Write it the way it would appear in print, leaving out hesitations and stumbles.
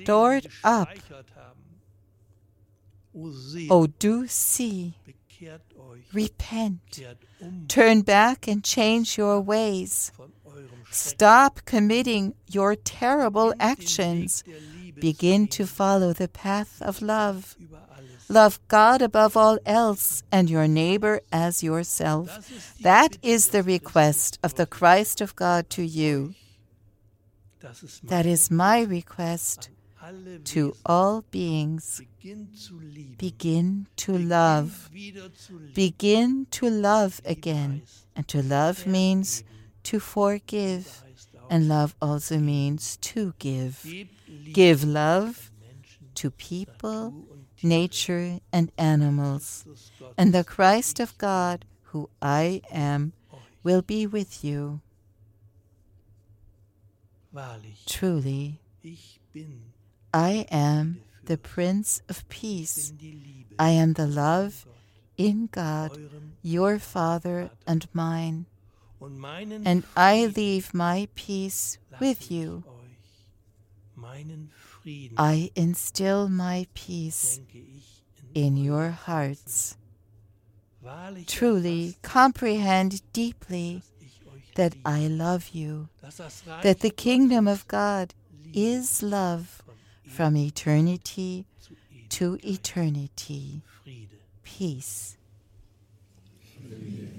stored up. Oh, do see, repent, turn back and change your ways. Stop committing your terrible actions. Begin to follow the path of love. Love God above all else and your neighbor as yourself. That is the request of the Christ of God to you. That is my request to all beings. Begin to love. Begin to love again. And to love means to forgive. And love also means to give. Give love to people, nature, and animals. And the Christ of God, who I am, will be with you. Truly, I am the Prince of Peace. I am the love in God, your Father and mine. And I leave my peace with you. I instill my peace in your hearts. Truly comprehend deeply that I love you, that the kingdom of God is love from eternity to eternity. Peace.